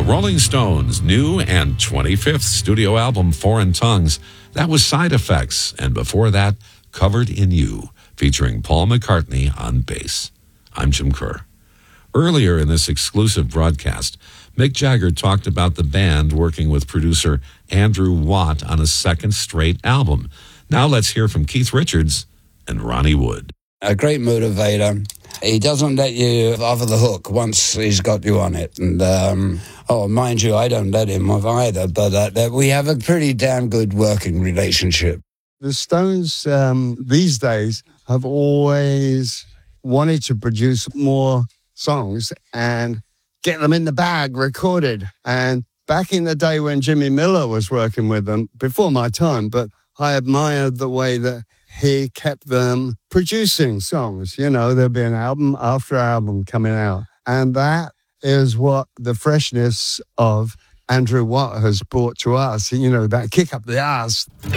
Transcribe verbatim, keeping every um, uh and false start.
Rolling Stones' new and twenty-fifth studio album, Foreign Tongues. That was Side Effects, and before that, Covered in You, featuring Paul McCartney on bass. I'm Jim Kerr. Earlier in this exclusive broadcast, Mick Jagger talked about the band working with producer Andrew Watt on a second straight album. Now let's hear from Keith Richards and Ronnie Wood. A great motivator. He doesn't let you off the hook once he's got you on it. And, um, oh, mind you, I don't let him off either, but uh, we have a pretty damn good working relationship. The Stones um, these days have always wanted to produce more songs and get them in the bag, recorded. And back in the day when Jimmy Miller was working with them, before my time, but I admired the way that he kept them producing songs. You know, there'd be an album after album coming out. And that is what the freshness of Andrew Watt has brought to us, you know, that kick up the ass.